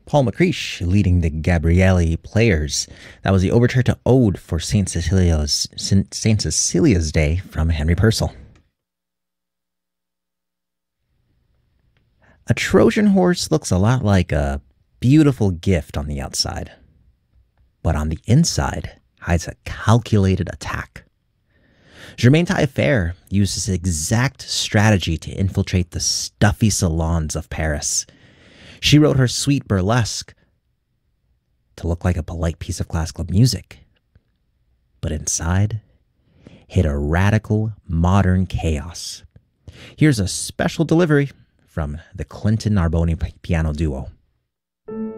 Paul McCreish leading the Gabrielli Players. That was the overture to Ode for Saint Cecilia's Day from Henry Purcell. A Trojan horse looks a lot like a beautiful gift on the outside, but on the inside hides a calculated attack. Germaine Taillefer used this exact strategy to infiltrate the stuffy salons of Paris. She wrote her sweet burlesque to look like a polite piece of classical music, but inside hid a radical modern chaos. Here's a special delivery from the Clinton Narbonne piano duo.